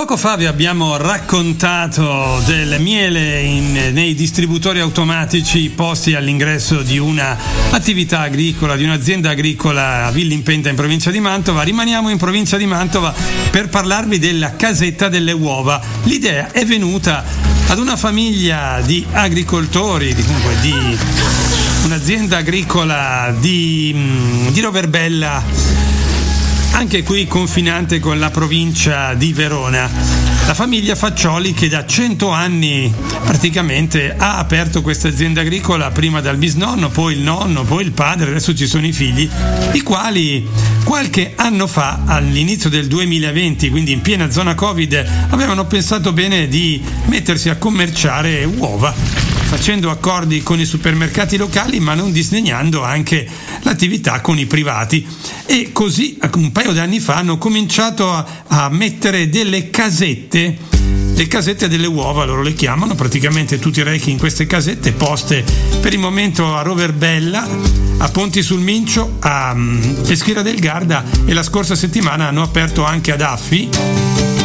Poco fa vi abbiamo raccontato del miele nei distributori automatici posti all'ingresso di una attività agricola, di un'azienda agricola a Villimpenta in provincia di Mantova. Rimaniamo in provincia di Mantova per parlarvi della casetta delle uova. L'idea è venuta ad una famiglia di agricoltori, comunque di un'azienda agricola di Roverbella, anche qui confinante con la provincia di Verona. La famiglia Faccioli, che da 100 anni praticamente ha aperto questa azienda agricola, prima dal bisnonno, poi il nonno, poi il padre, adesso ci sono i figli, i quali qualche anno fa, all'inizio del 2020, quindi in piena zona Covid, avevano pensato bene di mettersi a commerciare uova, facendo accordi con i supermercati locali, ma non disdegnando anche l'attività con i privati. E così un paio di anni fa hanno cominciato a mettere delle casette, le casette delle uova loro le chiamano, praticamente tu ti rechi in queste casette poste per il momento a Roverbella, a Ponti sul Mincio, a Peschiera del Garda, e la scorsa settimana hanno aperto anche ad Affi,